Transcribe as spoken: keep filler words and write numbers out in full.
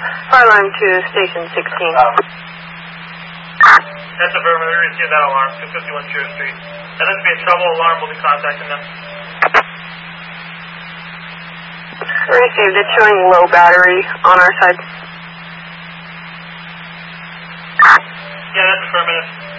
Fire alarm to station sixteen. Um, that's affirmative. We received that alarm, two fifty-one Shear Street. That must be a trouble alarm. We'll be contacting them. Received. It's showing low battery on our side. Yeah, that's affirmative.